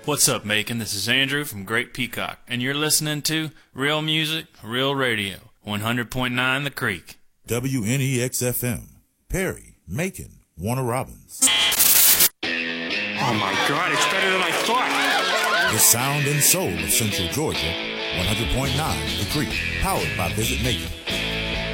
What's up, Macon? This is Andrew from Great Peacock, and you're listening to Real Music, Real Radio, 100.9 The Creek. WNEX-FM, Perry, Macon, Warner Robins. Oh my God, it's better than I thought. The sound and soul of Central Georgia, 100.9 The Creek, powered by Visit Macon.